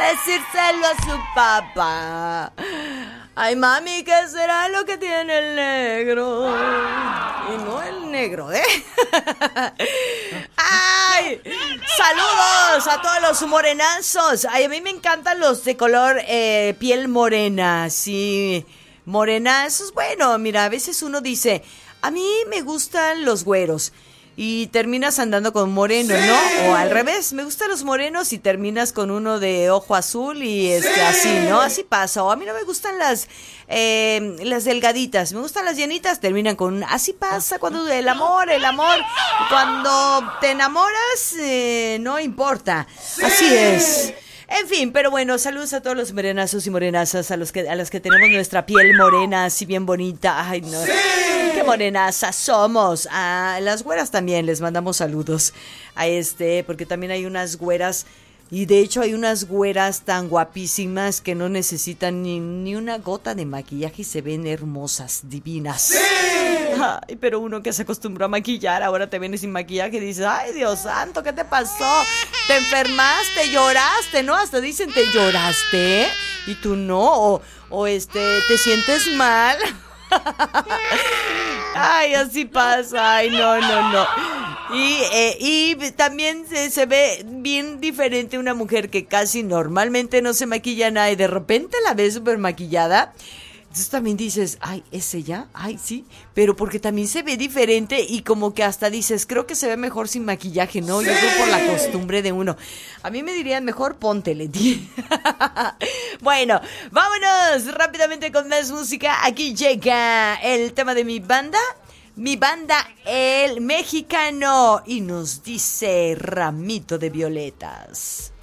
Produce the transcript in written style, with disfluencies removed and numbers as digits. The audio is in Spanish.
decírselo a su papá. Ay, mami, ¿qué será lo que tiene el negro? Y no el negro, ¿eh? ¡Ay! ¡Saludos a todos los morenazos! Ay, a mí me encantan los de color piel morena, sí. Morenazos, bueno, mira, a veces uno dice, a mí me gustan los güeros. Y terminas andando con moreno, ¡sí! ¿no? O al revés, me gustan los morenos y terminas con uno de ojo azul y ¡sí! así, ¿no? Así pasa. O a mí no me gustan las delgaditas, me gustan las llenitas, terminan con... Así pasa cuando el amor, cuando te enamoras, no importa. ¡sí! Así es. En fin, pero bueno, saludos a todos los morenazos y morenazas, a los que tenemos nuestra piel morena, así bien bonita. Ay, no. ¡sí! ¡Qué morenazas somos! A las güeras también les mandamos saludos. Porque también hay unas güeras, y de hecho hay unas güeras tan guapísimas que no necesitan ni una gota de maquillaje y se ven hermosas, divinas. ¡Sí! Ay, pero uno que se acostumbró a maquillar, ahora te vienes sin maquillaje y dices, ay, Dios santo, ¿qué te pasó? ¿Te enfermaste? ¿Lloraste? ¿No? Hasta dicen, ¿te lloraste? Y tú no, ¿te sientes mal? Ay, así pasa. Ay, no. Y también se ve bien diferente una mujer que casi normalmente no se maquilla nada y de repente la ves súper maquillada. Entonces también dices, ay, ¿es ella? Ay, sí, pero porque también se ve diferente y como que hasta dices, creo que se ve mejor sin maquillaje, ¿no? ¡sí! Yo creo por la costumbre de uno. A mí me dirían, mejor ponte, Leti. Bueno, vámonos rápidamente con más música. Aquí llega el tema de mi banda, El Mexicano, y nos dice Ramito de Violetas.